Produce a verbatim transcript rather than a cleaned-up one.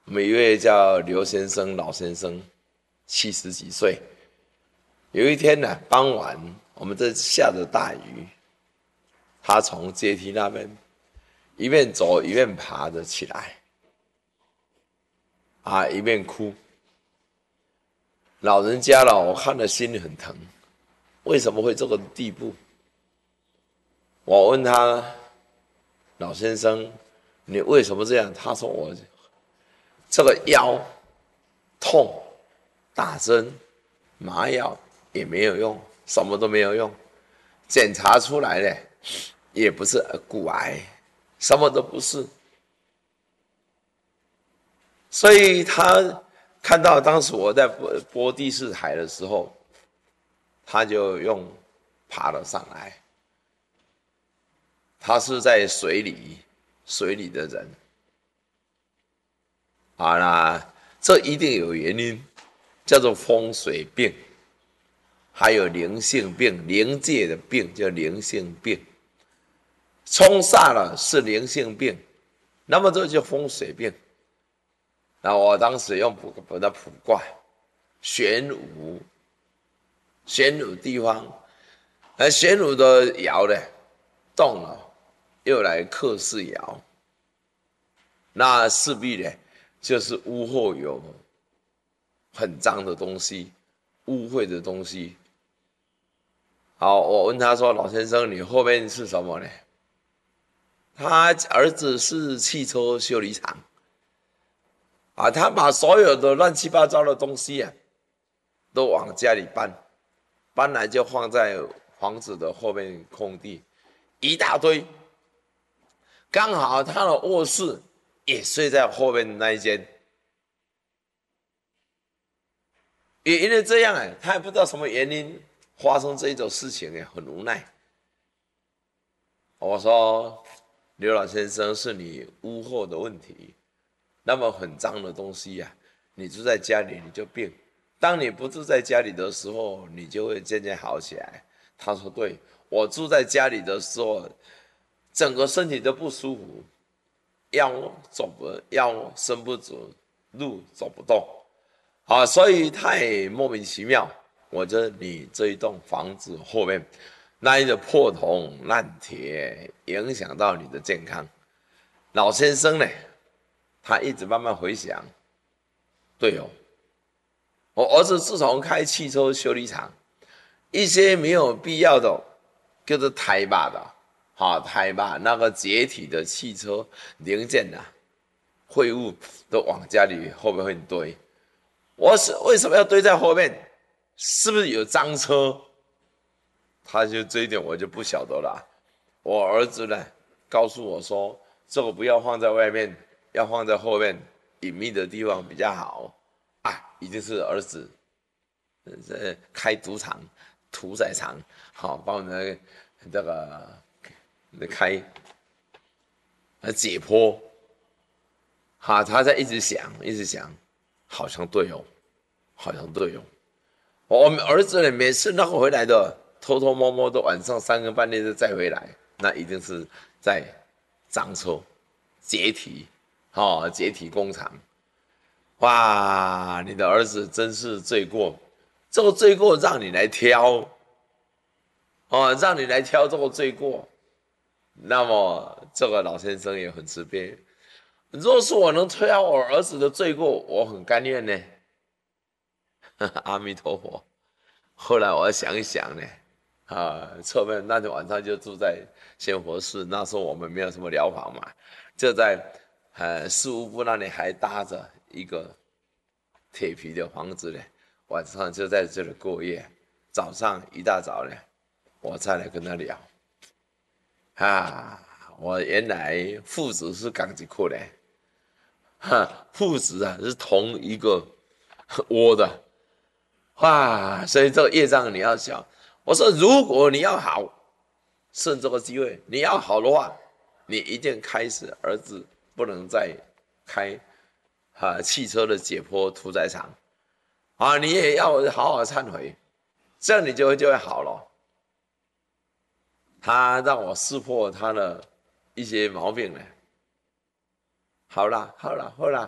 我们一位叫刘先生，老先生，七十几岁。有一天呢，傍晚，我们这下着大雨，他从阶梯那边一面走一面爬着起来，啊，一面哭。老人家了，我看了心里很疼，为什么会这个地步？我问他，老先生，你为什么这样？他说我这个腰痛，打针麻药也没有用，什么都没有用，检查出来了也不是骨癌，什么都不是。所以他看到当时我在播播第四台的时候，他就用爬了上来。他是在水里，水里的人。好啦，这一定有原因，叫做风水病，还有灵性病，灵界的病叫灵性病。冲煞了是灵性病，那么这就风水病。那我当时用卜卜的卜卦，玄武，玄武地方，而玄武的爻呢动了，又来克世爻，那势必呢就是屋后有很脏的东西，污秽的东西。好，我问他说：“老先生，你后面是什么呢？”他儿子是汽车修理厂，啊，他把所有的乱七八糟的东西啊，都往家里搬，搬来就放在房子的后面空地，一大堆。刚好他的卧室也睡在后面那一间，也因为这样哎，他也不知道什么原因发生这一种事情哎，很无奈。我说刘老先生，是你屋后的问题，那么很脏的东西呀、啊，你住在家里你就病，当你不住在家里的时候，你就会渐渐好起来。他说对，我住在家里的时候，整个身体都不舒服，腰走不，腰伸不直，路走不动，啊，所以太莫名其妙。我觉得你这一栋房子后面那一个破铜烂铁，影响到你的健康。老先生呢，他一直慢慢回想，对哦，我儿子自从开汽车修理厂，一些没有必要的，叫做台把的。好，台把那个解体的汽车零件啊，废物都往家里后面会堆。我是为什么要堆在后面？是不是有脏车？他就这一点我就不晓得了。我儿子呢，告诉我说，这个不要放在外面，要放在后面隐秘的地方比较好。啊，一定是儿子，呃，开赌场、屠宰场，好，帮我们这个。开解剖，哈，他在一直想，一直想，好像对哦，好像对哦。我们儿子呢，每次那个回来的，偷偷摸摸的，晚上三更半夜就再回来，那一定是在脏车、解体，哦，解体工厂。哇，你的儿子真是罪过，这个罪过让你来挑，哦，让你来挑这个罪过。那么这个老先生也很慈悲，若是我能挑我儿子的罪过，我很甘愿呢。阿弥陀佛。后来我想一想呢，啊，侧面那天晚上就住在仙佛寺，那时候我们没有什么疗房嘛，就在呃事务部那里还搭着一个铁皮的房子呢，晚上就在这里过夜，早上一大早呢，我再来跟他聊。啊，我原来父子是港籍库嘞，哈，父子啊是同一个窝的，哇，所以这个业障你要想，我说如果你要好，趁这个机会，你要好的话，你一定开始儿子不能再开啊汽车的解剖屠宰场，啊，你也要好好忏悔，这样你就会就会好了。他让我识破他的一些毛病呢。好啦，好啦，好啦。